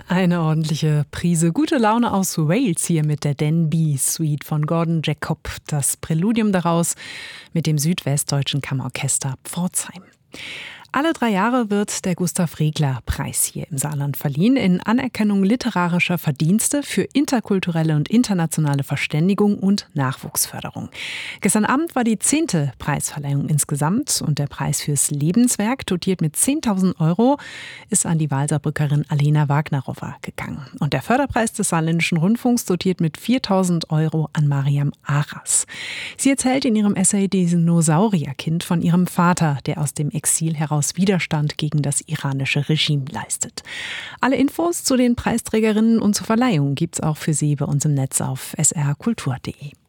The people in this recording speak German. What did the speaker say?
Eine ordentliche Prise gute Laune aus Wales hier mit der Denbigh Suite von Gordon Jacob. Das Präludium daraus mit dem Südwestdeutschen Kammerorchester Pforzheim. Alle 3 Jahre wird der Gustav-Regler-Preis hier im Saarland verliehen, in Anerkennung literarischer Verdienste für interkulturelle und internationale Verständigung und Nachwuchsförderung. Gestern Abend war die 10. Preisverleihung insgesamt und der Preis fürs Lebenswerk, dotiert mit 10.000 Euro, ist an die Walserbrückerin Alena Wagnerowa gegangen. Und der Förderpreis des Saarländischen Rundfunks, dotiert mit 4.000 Euro, an Mariam Aras. Sie erzählt in ihrem Essay Dinosaurierkind von ihrem Vater, der aus dem Exil heraus Widerstand gegen das iranische Regime leistet. Alle Infos zu den Preisträgerinnen und zur Verleihung gibt's auch für Sie bei uns im Netz auf srkultur.de.